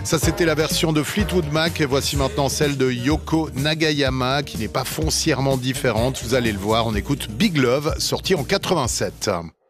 Ça, c'était la version de Fleetwood Mac et voici maintenant celle de Yoko Nagayama qui n'est pas foncièrement différente. Vous allez le voir, on écoute Big Love, sorti en 87.